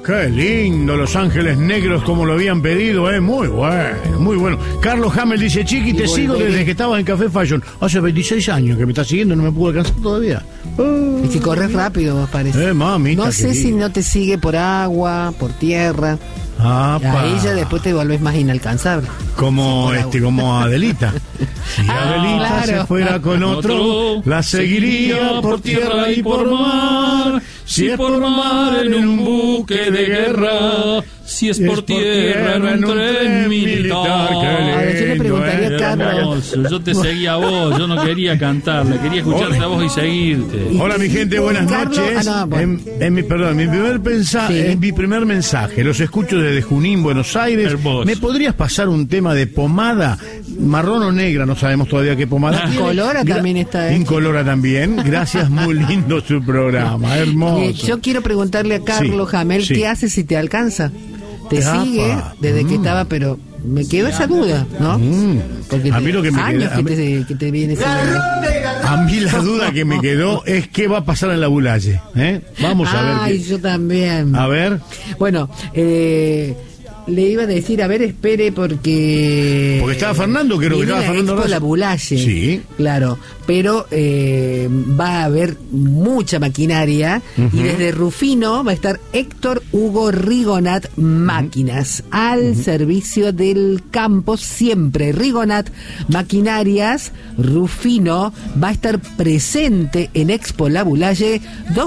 Qué lindo, Los Ángeles Negros como lo habían pedido, muy bueno, muy bueno. Carlos Hamel dice, Chiqui, te sigo desde que estabas en Café Fashion. Hace 26 años que me estás siguiendo, no me pude alcanzar todavía. Es que corres rápido, vos parece. Mamita, no sé si no te sigue por agua, por tierra. Ahí ya después te volvés más inalcanzable. Como como Adelita. Si Adelita se fuera con otro, la seguiría por tierra y por mar. Si es por mar, en un buque de guerra. Si es por tierra, en un tren militar. Yo le preguntaría a Carlos. Yo te seguía a vos, yo no quería cantarle, quería escucharte a vos y seguirte. Hola, mi gente, buenas noches. En mi primer mensaje, los escucho desde Junín, Buenos Aires. Hermoso. ¿Me podrías pasar un tema de pomada? Marrón o negra, no sabemos todavía qué pomada. Incolora también está. Incolora también. Gracias, muy lindo su programa, hermoso. Yo quiero preguntarle a Carlos Hamel, ¿qué hace si te alcanza? Te sigue desde que estaba, pero me quedó esa duda, ¿no? Porque a mí lo que me años queda, que te viene siguiendo. A mí la duda que me quedó es qué va a pasar en la Bulaye. Vamos a ver. Ay, yo también. A ver. Bueno, le iba a decir, a ver, espere, porque estaba Fernando, creo que estaba Fernando Expo La Bulaye. Sí. Claro, pero va a haber mucha maquinaria y desde Rufino va a estar Héctor Hugo Rigonat Máquinas al servicio del campo siempre. Rigonat Maquinarias Rufino va a estar presente en Expo La Bulaye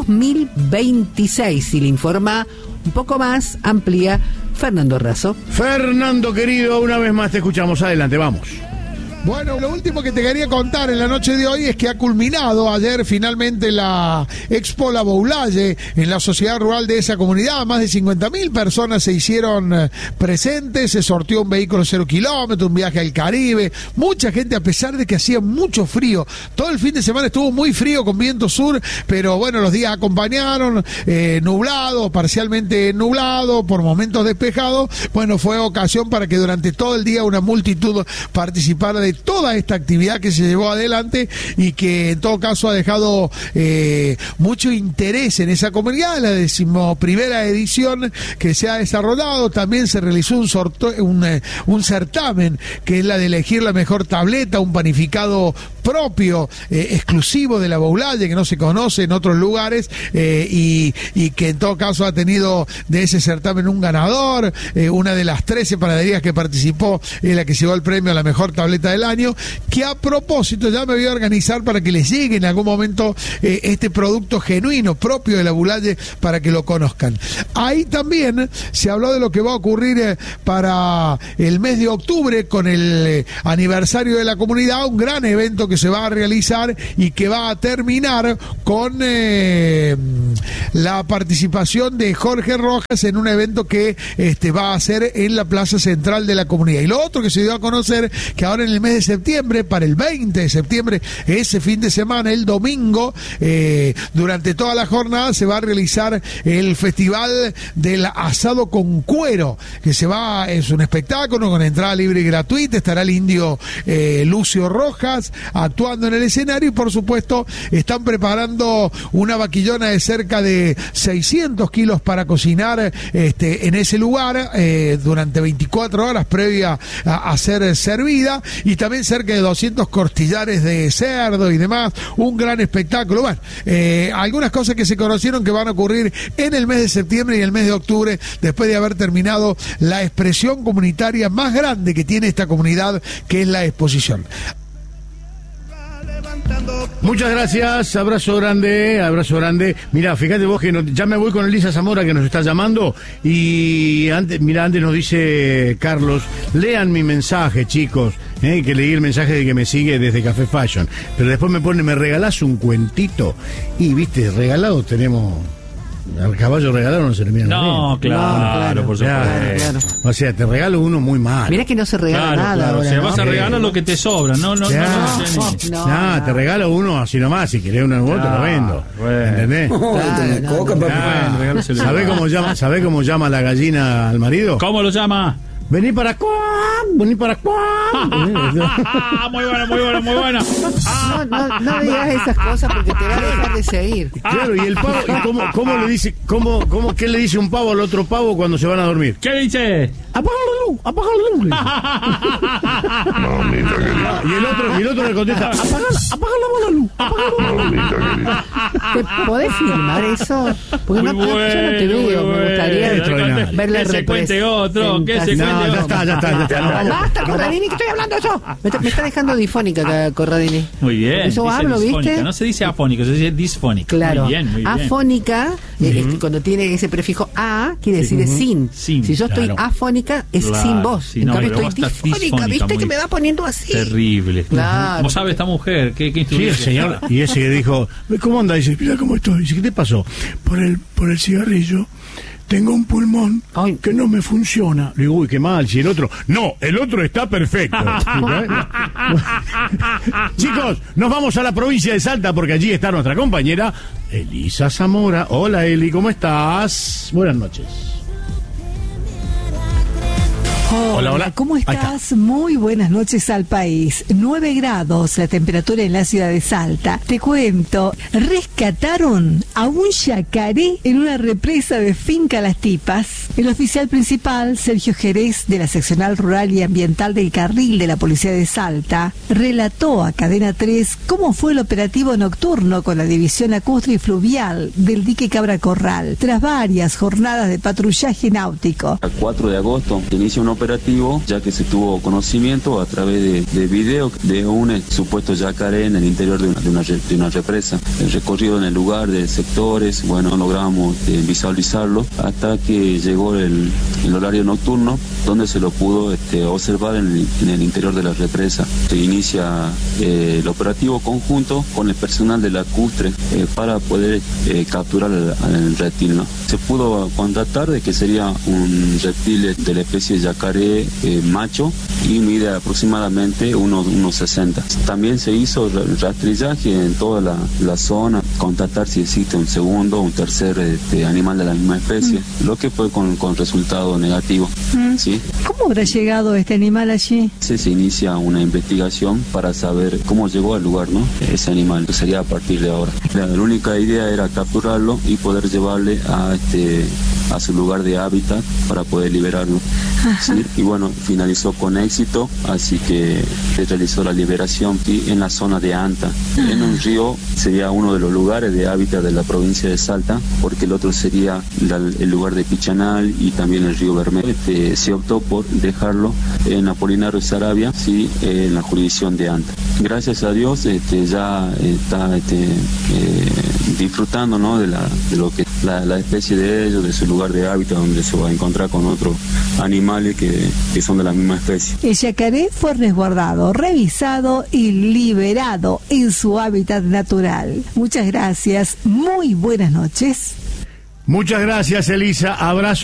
2026 y le informa un poco más, amplía Fernando Razo. Fernando, querido, una vez más te escuchamos. Adelante, vamos. Bueno, lo último que te quería contar en la noche de hoy es que ha culminado ayer finalmente la Expo La Bulaye en la sociedad rural de esa comunidad. Más de 50.000 personas se hicieron presentes, se sorteó un vehículo 0 kilómetros, un viaje al Caribe. Mucha gente, a pesar de que hacía mucho frío. Todo el fin de semana estuvo muy frío con viento sur, pero bueno, los días acompañaron, nublado, parcialmente nublado, por momentos despejado. Bueno, fue ocasión para que durante todo el día una multitud participara de toda esta actividad que se llevó adelante y que en todo caso ha dejado mucho interés en esa comunidad. La 11ª edición que se ha desarrollado, también se realizó un certamen que es la de elegir la mejor tableta, un panificado propio, exclusivo de La Bulaye, que no se conoce en otros lugares, y que en todo caso ha tenido de ese certamen un ganador. Una de las 13 panaderías que participó es la que llevó el premio a la mejor tableta del año, que a propósito ya me voy a organizar para que les llegue en algún momento este producto genuino propio de La Bulaye para que lo conozcan. Ahí también se habló de lo que va a ocurrir para el mes de octubre con el aniversario de la comunidad, un gran evento que se va a realizar y que va a terminar con la participación de Jorge Rojas en un evento que va a ser en la plaza central de la comunidad. Y lo otro que se dio a conocer, que ahora en el mes de septiembre, para el 20 de septiembre, ese fin de semana, el domingo, durante toda la jornada se va a realizar el Festival del Asado con Cuero, que es un espectáculo con entrada libre y gratuita. Estará el indio Lucio Rojas actuando en el escenario y por supuesto están preparando una vaquillona de cerca de 600 kilos para cocinar en ese lugar durante 24 horas previa a ser servida, y también cerca de 200 costillares de cerdo y demás, un gran espectáculo. Bueno, algunas cosas que se conocieron que van a ocurrir en el mes de septiembre y el mes de octubre, después de haber terminado la expresión comunitaria más grande que tiene esta comunidad, que es la exposición. Muchas gracias, abrazo grande, abrazo grande. Mira, fíjate vos que ya me voy con Elisa Zamora, que nos está llamando, y antes nos dice Carlos, lean mi mensaje, chicos, que leí el mensaje de que me sigue desde Café Fashion, pero después me regalás un cuentito, y viste, regalado tenemos... Al caballo regalado no se le mira. No, claro, por supuesto. Claro. O sea, te regalo uno muy mal. Mira que no se regala nada. Claro. Ahora, o sea, ¿no? vas a regalar lo que te sobra, no, te regalo uno así nomás, si querés uno u otro lo vendo. Bueno. ¿Entendés? Claro. ¿Sabés cómo llama la gallina al marido? ¿Cómo lo llama? Vení para acá, vení para acá. Muy buena. No digas esas cosas porque te va a dejar de seguir. Claro, y el pavo, ¿y cómo le dice, qué le dice un pavo al otro pavo cuando se van a dormir? ¿Qué dice? Apaga la luz. Y el otro le contesta, apaga la luz. ¿Te podés filmar eso? Porque yo no te veo, me gustaría verle que se cuente otro, que se cuente otro. Ya está. Basta, Corradini, que estoy hablando eso. Me está dejando difónica acá, Corradini. Muy bien. Eso hablo, disfónica. ¿viste? No se dice afónica, se dice disfónica. Claro. Muy bien. Afónica, cuando tiene ese prefijo a, quiere decir es sin. Sin, si yo estoy afónica, es sin voz. Sí, en no, cambio pero estoy vos estás disfónica, ¿viste? Que me va poniendo así. Terrible. Claro. ¿Cómo sabe esta mujer? ¿Qué Sí, instrumento? señor. Y ese que dijo, ¿cómo anda? Dice, mira cómo estoy. Dice, ¿qué te pasó? Por el cigarrillo. Tengo un pulmón que no me funciona. Le digo, uy, qué mal. Si el otro... No, el otro está perfecto. Chicos, nos vamos a la provincia de Salta porque allí está nuestra compañera Elisa Zamora. Hola, Eli, ¿cómo estás? Buenas noches. Hola, ¿cómo estás? Muy buenas noches al país. 9 grados la temperatura en la ciudad de Salta. Te cuento, rescataron a un yacaré en una represa de Finca Las Tipas. El oficial principal, Sergio Jerez, de la Seccional Rural y Ambiental del Carril de la Policía de Salta, relató a Cadena 3 cómo fue el operativo nocturno con la División Lacustre y Fluvial del dique Cabra Corral, tras varias jornadas de patrullaje náutico. El 4 de agosto inicia un operativo, ya que se tuvo conocimiento a través de video de un supuesto yacaré en el interior de una represa. El recorrido en el lugar de sectores, bueno, logramos visualizarlo hasta que llegó el horario nocturno, donde se lo pudo observar en el interior de la represa. Se inicia el operativo conjunto con el personal de lacustre para poder capturar al reptil, ¿no? Se pudo constatar de que sería un reptil de la especie de yacaré macho y mide aproximadamente unos 60. También se hizo rastrillaje en toda la zona, constatar si existe un segundo o un tercer animal de la misma especie, lo que fue con resultado negativo. ¿Sí? ¿Cómo habrá llegado este animal allí? Se inicia una investigación para saber cómo llegó al lugar, ¿no? Ese animal, que sería a partir de ahora. La única idea era capturarlo y poder llevarle a su lugar de hábitat para poder liberarlo. ¿Sí? Y bueno, finalizó con éxito, así que se realizó la liberación en la zona de Anta. En un río sería uno de los lugares de hábitat de la provincia de Salta, porque el otro sería el lugar de Pichanal y también el río Bermejo. Se optó por dejarlo en Apolinario Saravia, ¿sí? En la jurisdicción de Anta. Gracias a Dios ya está disfrutando, ¿no? de lo que la especie de ellos, de su lugar de hábitat, donde se va a encontrar con otros animales que son de la misma especie. El yacaré fue resguardado, revisado y liberado en su hábitat natural. Muchas gracias, muy buenas noches. Muchas gracias, Elisa. Abrazo.